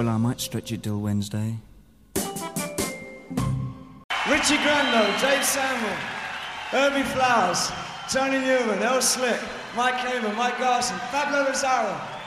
Well, I might stretch it till Wednesday. Richie Grando, Dave Samuel, Herbie Flowers, Tony Newman, El Slick, Mike Hamer, Mike Garson, Pablo Rosario.